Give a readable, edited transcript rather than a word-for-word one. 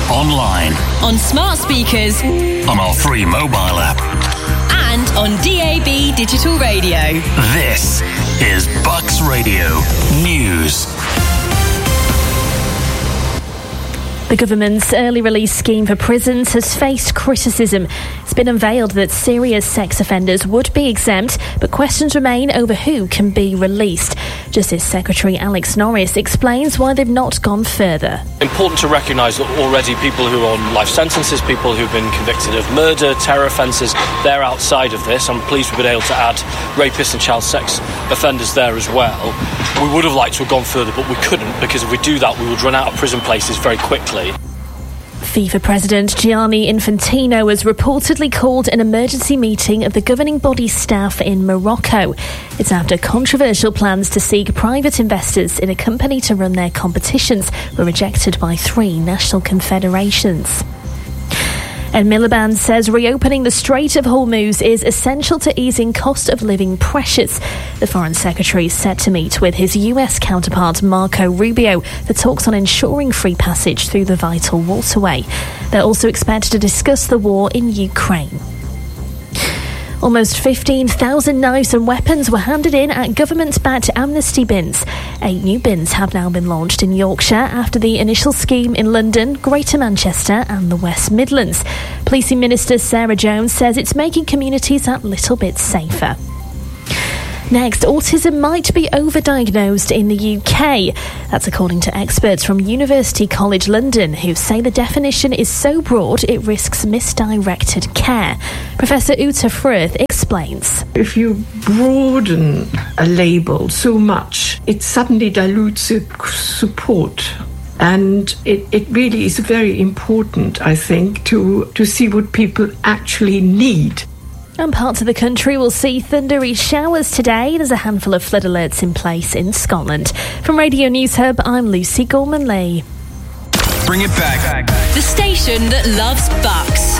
online, on smart speakers, on our free mobile app, and on DAB digital radio. This is Bucks Radio News. The government's early release scheme for prisons has faced criticism. It's been unveiled that serious sex offenders would be exempt, but questions remain over who can be released. Justice Secretary Alex Norris explains why they've not gone further. Important to recognise that already people who are on life sentences, people who've been convicted of murder, terror offences, they're outside of this. I'm pleased we've been able to add rapists and child sex offenders there as well. We would have liked to have gone further, but we couldn't, because if we do that, we would run out of prison places very quickly. FIFA President Gianni Infantino has reportedly called an emergency meeting of the governing body staff in Morocco. It's after controversial plans to seek private investors in a company to run their competitions were rejected by 3 national confederations. And Miliband says reopening the Strait of Hormuz is essential to easing cost of living pressures. The Foreign Secretary is set to meet with his US counterpart Marco Rubio for talks on ensuring free passage through the vital waterway. They're also expected to discuss the war in Ukraine. Almost 15,000 knives and weapons were handed in at government-backed amnesty bins. 8 new bins have now been launched in Yorkshire after the initial scheme in London, Greater Manchester and the West Midlands. Policing Minister Sarah Jones says it's making communities that little bit safer. Next, autism might be overdiagnosed in the UK. That's according to experts from University College London, who say the definition is so broad it risks misdirected care. Professor Uta Frith explains. If you broaden a label so much, it suddenly dilutes the support. And it really is very important, I think, to see what people actually need. And parts of the country will see thundery showers today. There's a handful of flood alerts in place in Scotland. From Radio News Hub, I'm Lucy Gorman-Lee. Bring it back. The station that loves Bucks.